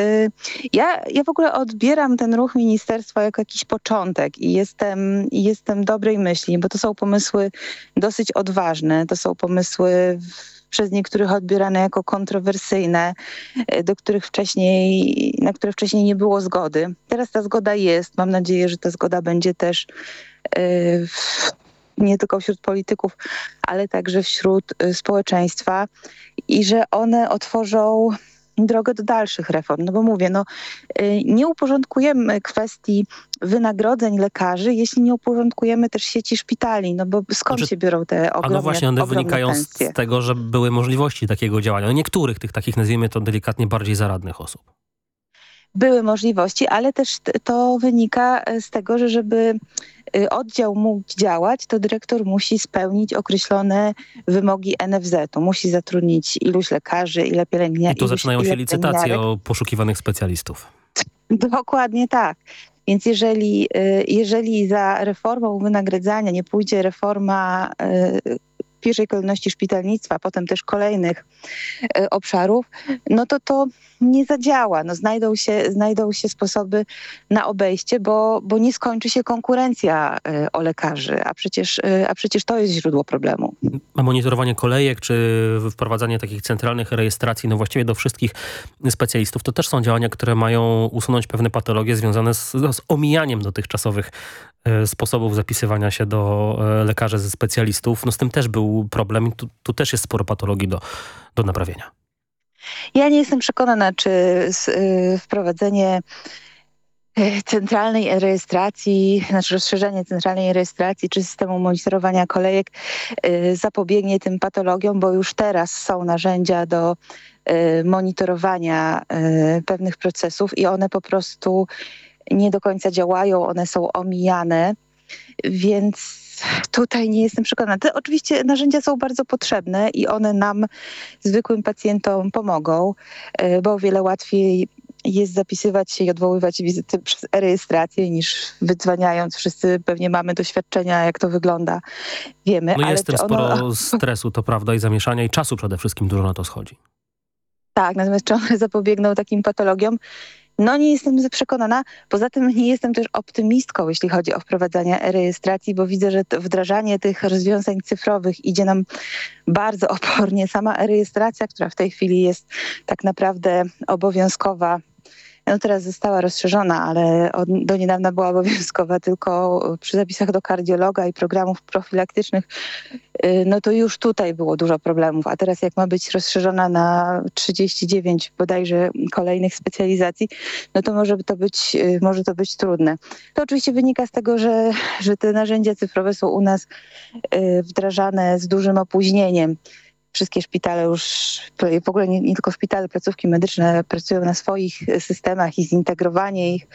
Ja w ogóle odbieram ten ruch ministerstwa jako jakiś początek i jestem dobrej myśli, bo to są pomysły dosyć odważne, to są pomysły przez niektórych odbierane jako kontrowersyjne, na które wcześniej nie było zgody. Teraz ta zgoda jest. Mam nadzieję, że ta zgoda będzie też nie tylko wśród polityków, ale także wśród społeczeństwa i że one otworzą drogę do dalszych reform. No bo mówię, nie uporządkujemy kwestii wynagrodzeń lekarzy, jeśli nie uporządkujemy też sieci szpitali, no bo skąd się biorą te ogromne, no właśnie, one wynikają pensje? z tego, że były możliwości takiego działania. No niektórych tych takich, nazwijmy to delikatnie, bardziej zaradnych osób. Były możliwości, ale też to wynika z tego, że żeby oddział mógł działać, to dyrektor musi spełnić określone wymogi NFZ-u. Musi zatrudnić iluś lekarzy, ile pielęgniarek. I tu zaczynają się licytacje o poszukiwanych specjalistów. Dokładnie tak. Więc jeżeli za reformą wynagradzania nie pójdzie reforma w pierwszej kolejności szpitalnictwa, potem też kolejnych obszarów, no to nie zadziała. No znajdą się sposoby na obejście, bo nie skończy się konkurencja o lekarzy, a przecież to jest źródło problemu. A monitorowanie kolejek, czy wprowadzanie takich centralnych rejestracji, no właściwie do wszystkich specjalistów, to też są działania, które mają usunąć pewne patologie związane z omijaniem dotychczasowych sposobów zapisywania się do lekarzy ze specjalistów. No z tym też był problem i tu też jest sporo patologii do naprawienia. Ja nie jestem przekonana, czy wprowadzenie centralnej rejestracji, znaczy rozszerzenie centralnej rejestracji czy systemu monitorowania kolejek zapobiegnie tym patologiom, bo już teraz są narzędzia do monitorowania pewnych procesów i one po prostu nie do końca działają, one są omijane, więc tutaj nie jestem przekonana. Te oczywiście narzędzia są bardzo potrzebne i one nam, zwykłym pacjentom, pomogą, bo o wiele łatwiej jest zapisywać się i odwoływać wizyty przez e-rejestrację niż wydzwaniając. Wszyscy pewnie mamy doświadczenia, jak to wygląda. Wiemy. No jest tym sporo stresu, to prawda, i zamieszania, i czasu przede wszystkim dużo na to schodzi. Tak, natomiast czy one zapobiegną takim patologiom? No nie jestem przekonana. Poza tym nie jestem też optymistką, jeśli chodzi o wprowadzanie e-rejestracji, bo widzę, że wdrażanie tych rozwiązań cyfrowych idzie nam bardzo opornie. Sama e-rejestracja, która w tej chwili jest tak naprawdę obowiązkowa, no teraz została rozszerzona, ale do niedawna była obowiązkowa tylko przy zapisach do kardiologa i programów profilaktycznych, no to już tutaj było dużo problemów, a teraz jak ma być rozszerzona na 39 bodajże kolejnych specjalizacji, no to może to być trudne. To oczywiście wynika z tego, że te narzędzia cyfrowe są u nas wdrażane z dużym opóźnieniem. Wszystkie szpitale już, w ogóle nie tylko szpitale, placówki medyczne pracują na swoich systemach i zintegrowanie ich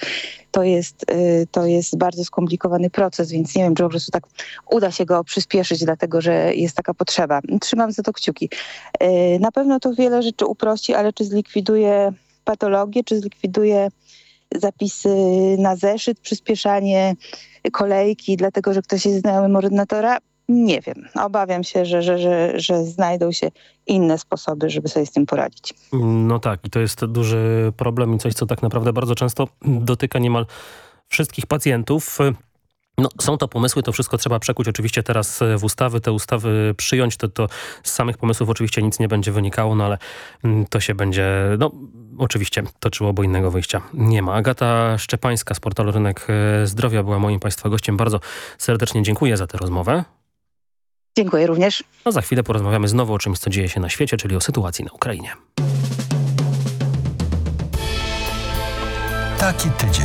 to jest bardzo skomplikowany proces, więc nie wiem, czy po prostu tak uda się go przyspieszyć, dlatego że jest taka potrzeba. Trzymam za to kciuki. Na pewno to wiele rzeczy uprości, ale czy zlikwiduje patologię, czy zlikwiduje zapisy na zeszyt, przyspieszanie kolejki, dlatego że ktoś jest znajomym ordynatora? Nie wiem. Obawiam się, że znajdą się inne sposoby, żeby sobie z tym poradzić. No tak, i to jest duży problem i coś, co tak naprawdę bardzo często dotyka niemal wszystkich pacjentów. No, są to pomysły, to wszystko trzeba przekuć oczywiście teraz w ustawy, te ustawy przyjąć, to z samych pomysłów oczywiście nic nie będzie wynikało, no ale to się będzie, no oczywiście toczyło, bo innego wyjścia nie ma. Agata Szczepańska z portalu Rynek Zdrowia była moim Państwa gościem. Bardzo serdecznie dziękuję za tę rozmowę. Dziękuję również. No za chwilę porozmawiamy znowu o czymś, co dzieje się na świecie, czyli o sytuacji na Ukrainie. Taki tydzień.